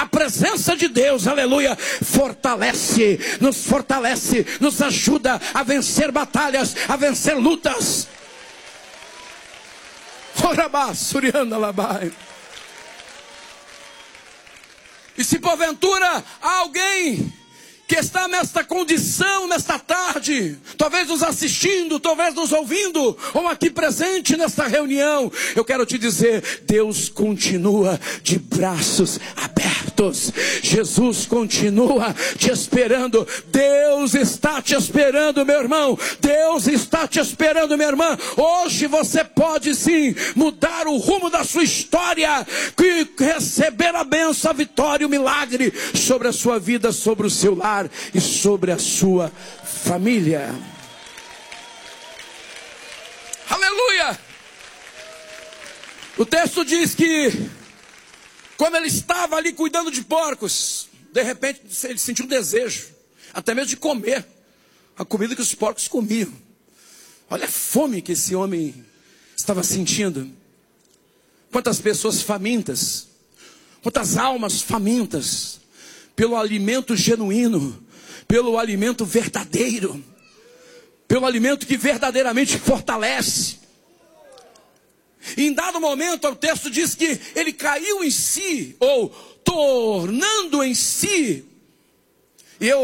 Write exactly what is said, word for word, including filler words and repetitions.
A presença de Deus, aleluia, fortalece, nos fortalece, nos ajuda a vencer batalhas, a vencer lutas. E se porventura há alguém que está nesta condição, nesta tarde, talvez nos assistindo, talvez nos ouvindo, ou aqui presente nesta reunião, eu quero te dizer, Deus continua de braços abertos, Jesus continua te esperando, Deus está te esperando, meu irmão, Deus está te esperando, minha irmã. Hoje você pode sim mudar o rumo da sua história, e receber a bênção, a vitória, o milagre sobre a sua vida, sobre o seu lar e sobre a sua família. Aleluia! O texto diz que quando ele estava ali cuidando de porcos, de repente ele sentiu um desejo, até mesmo de comer a comida que os porcos comiam. Olha a fome que esse homem estava sentindo. Quantas pessoas famintas, quantas almas famintas pelo alimento genuíno, pelo alimento verdadeiro, pelo alimento que verdadeiramente fortalece. E em dado momento o texto diz que ele caiu em si, ou tornando em si,